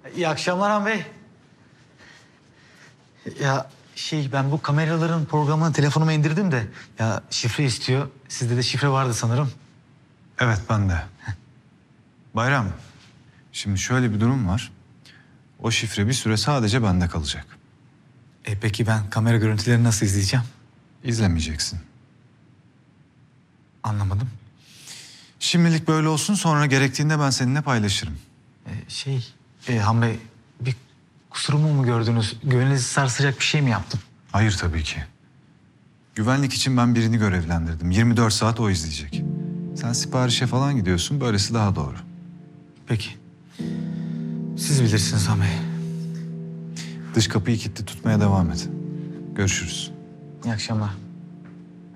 İyi akşamlar Han Bey. Ya ben bu kameraların programını telefonuma indirdim de... ...ya şifre istiyor. Sizde de şifre vardı sanırım. Evet, ben de. Bayram, şimdi şöyle bir durum var. O şifre bir süre sadece bende kalacak. Peki ben kamera görüntülerini nasıl izleyeceğim? İzlemeyeceksin. Anlamadım. Şimdilik böyle olsun, sonra gerektiğinde ben seninle paylaşırım. Han Bey, bir kusurumu mu gördünüz? Güveninizi sarsacak bir şey mi yaptım? Hayır tabii ki. Güvenlik için ben birini görevlendirdim. 24 saat o izleyecek. Sen siparişe falan gidiyorsun, böylesi daha doğru. Peki. Siz bilirsiniz Han Bey. Dış kapıyı kilitli tutmaya devam et. Görüşürüz. İyi akşamlar.